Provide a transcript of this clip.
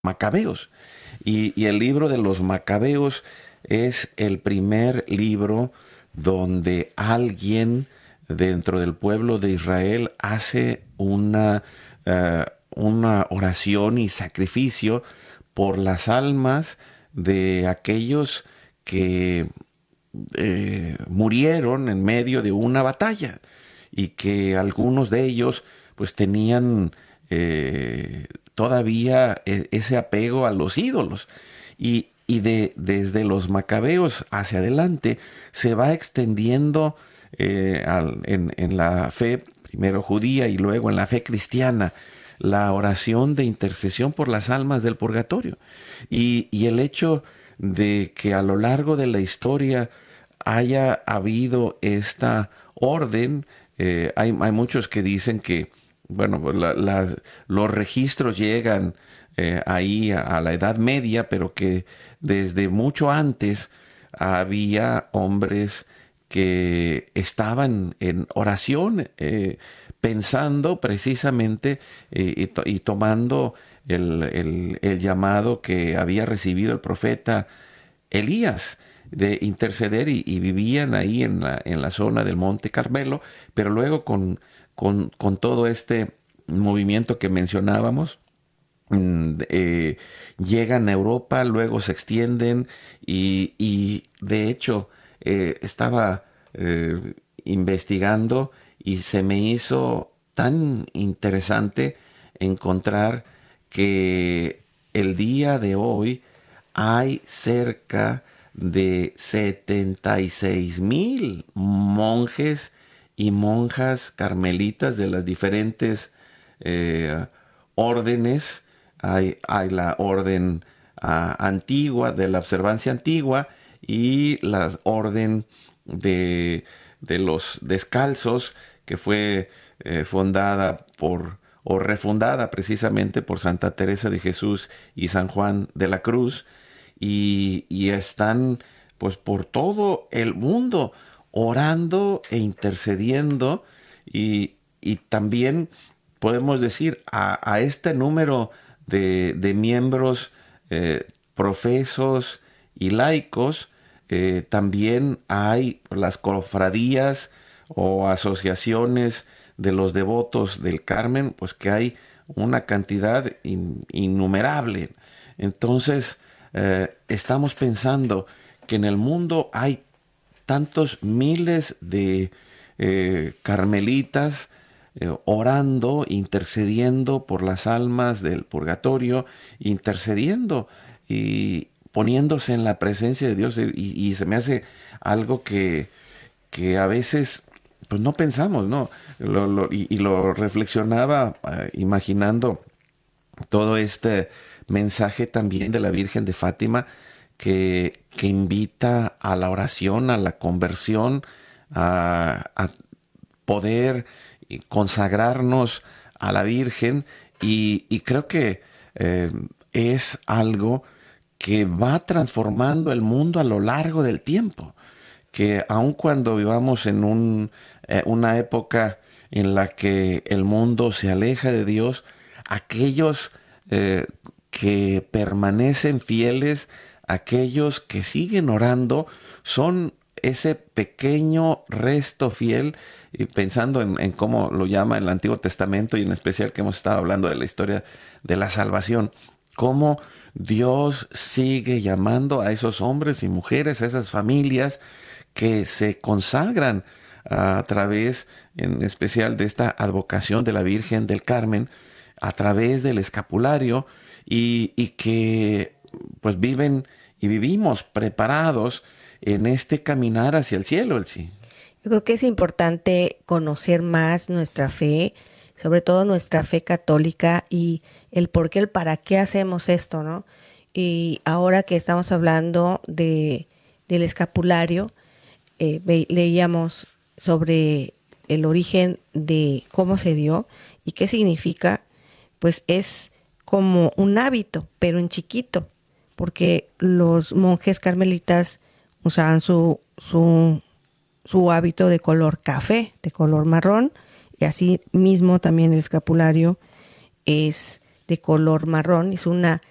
Macabeos. Y el libro de los Macabeos es el primer libro donde alguien dentro del pueblo de Israel hace una oración y sacrificio por las almas de aquellos que murieron en medio de una batalla y que algunos de ellos pues tenían todavía ese apego a los ídolos desde los macabeos hacia adelante se va extendiendo en la fe primero judía y luego en la fe cristiana la oración de intercesión por las almas del purgatorio y el hecho de que a lo largo de la historia haya habido esta orden. Hay muchos que dicen que, bueno, pues los registros llegan ahí a la Edad Media, pero que desde mucho antes había hombres que estaban en oración, pensando precisamente y tomando el llamado que había recibido el profeta Elías de interceder y vivían ahí en la zona del Monte Carmelo, pero luego con todo este movimiento que mencionábamos, llegan a Europa, luego se extienden y de hecho estaba investigando y se me hizo tan interesante encontrar que el día de hoy hay cerca de 76,000 monjes y monjas carmelitas de las diferentes órdenes. Hay la orden antigua, de la observancia antigua, y la orden de los descalzos, que fue fundada o refundada precisamente por Santa Teresa de Jesús y San Juan de la Cruz, y están pues por todo el mundo orando e intercediendo, y también podemos decir a este número de miembros profesos y laicos, también hay las cofradías o asociaciones de los devotos del Carmen, pues que hay una cantidad innumerable. Entonces, estamos pensando que en el mundo hay tantos miles de carmelitas orando, intercediendo por las almas del purgatorio, intercediendo y poniéndose en la presencia de Dios, y se me hace algo que a veces pues no pensamos, ¿no? Y lo reflexionaba imaginando todo este mensaje también de la Virgen de Fátima que invita a la oración, a la conversión, a poder consagrarnos a la Virgen, y creo que es algo que va transformando el mundo a lo largo del tiempo, que aun cuando vivamos en una época en la que el mundo se aleja de Dios, aquellos que permanecen fieles, aquellos que siguen orando, son ese pequeño resto fiel, y pensando en cómo lo llama el Antiguo Testamento, y en especial que hemos estado hablando de la historia de la salvación, cómo Dios sigue llamando a esos hombres y mujeres, a esas familias que se consagran a través, en especial, de esta advocación de la Virgen del Carmen, a través del escapulario, y que pues viven y vivimos preparados en este caminar hacia el cielo, el sí. Yo creo que es importante conocer más nuestra fe, sobre todo nuestra fe católica y el por qué, el para qué hacemos esto, ¿no? Y ahora que estamos hablando del escapulario, leíamos sobre el origen de cómo se dio y qué significa. Pues es como un hábito, pero en chiquito, porque los monjes carmelitas usaban su hábito de color café, de color marrón, y así mismo también el escapulario es de color marrón, es una